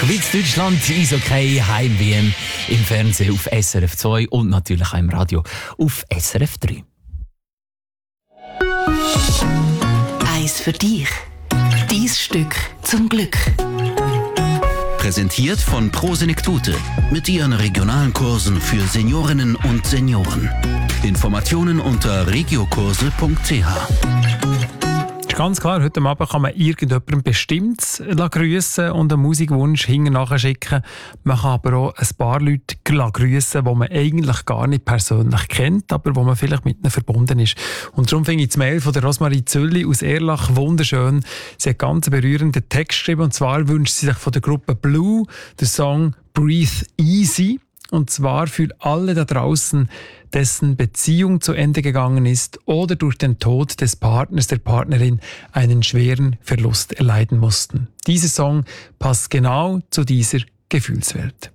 Schweiz, Deutschland, Eishockey, Heim-WM im Fernsehen auf SRF 2 und natürlich auch im Radio auf SRF 3. Eis für dich. Dein Stück zum Glück. Präsentiert von Pro Senektute mit ihren regionalen Kursen für Seniorinnen und Senioren. Informationen unter regiokurse.ch. Ganz klar, heute Abend kann man irgendjemandem bestimmt grüssen und einen Musikwunsch hinterher schicken. Man kann aber auch ein paar Leute grüssen, die man eigentlich gar nicht persönlich kennt, aber wo man vielleicht mit ihnen verbunden ist. Und darum finde ich das Mail von der Rosmarie Zölli aus Erlach wunderschön. Sie hat ganz berührenden Text geschrieben, und zwar wünscht sie sich von der Gruppe Blue den Song «Breathe Easy». Und zwar für alle da draußen, dessen Beziehung zu Ende gegangen ist oder durch den Tod des Partners, der Partnerin einen schweren Verlust erleiden mussten. Dieser Song passt genau zu dieser Gefühlswelt.